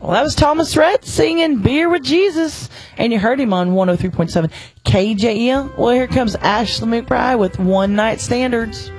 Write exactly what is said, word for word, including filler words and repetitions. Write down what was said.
Well, that was Thomas Rhett singing Beer with Jesus. And you heard him on one oh three point seven K J M. Well, here comes Ashley McBride with One Night Standards.